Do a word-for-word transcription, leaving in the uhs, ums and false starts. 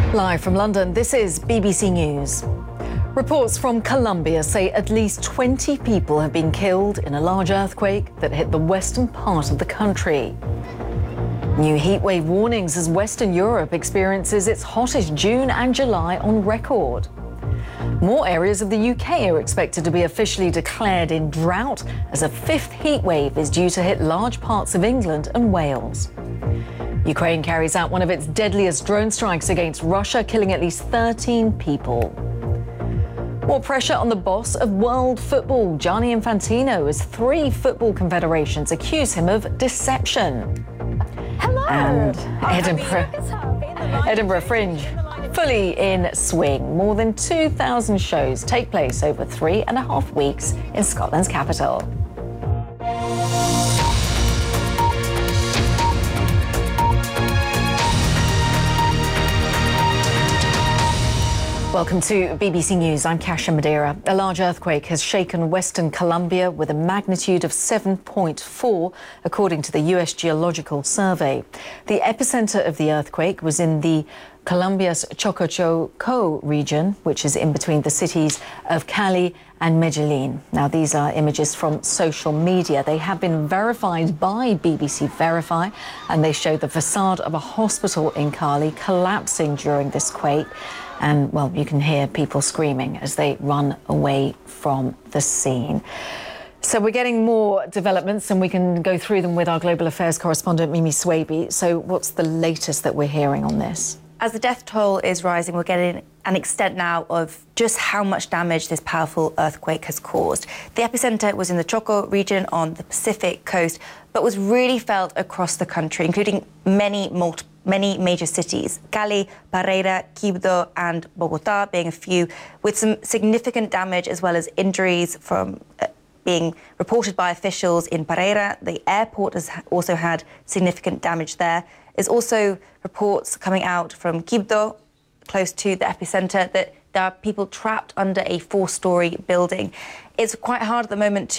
Live from London, this is B B C News. Reports from Colombia say at least twenty people have been killed in a large earthquake that hit the western part of the country. New heatwave warnings as Western Europe experiences its hottest June and July on record. More areas of the U K are expected to be officially declared in drought as a fifth heatwave is due to hit large parts of England and Wales. Ukraine carries out one of its deadliest drone strikes against Russia, killing at least thirteen people. More pressure on the boss of world football, Gianni Infantino, as three football confederations accuse him of deception. Hello. And Edinburgh, Edinburgh Fringe, fully in swing. More than two thousand shows take place over three and a half weeks in Scotland's capital. Welcome to B B C News. I'm Kasia Madeira. A large earthquake has shaken Western Colombia with a magnitude of seven point four, according to the U S Geological Survey. The epicenter of the earthquake was in the Colombia's Chococho region, which is in between the cities of Cali and Medellin. Now, these are images from social media. They have been verified by B B C Verify, and they show the facade of a hospital in Cali collapsing during this quake. And, well, you can hear people screaming as they run away from the scene. So we're getting more developments, and we can go through them with our global affairs correspondent, Mimi Swaby. So what's the latest that we're hearing on this? As the death toll is rising, we're getting an extent now of just how much damage this powerful earthquake has caused. The epicenter was in the Choco region on the Pacific coast, but was really felt across the country, including many multiple many major cities, Cali, Pereira, Quibdó and Bogotá being a few, with some significant damage as well as injuries from uh, being reported by officials in Pereira. The airport has also had significant damage there. There's also reports coming out from Quibdó, close to the epicenter, that there are people trapped under a four-storey building. It's quite hard at the moment to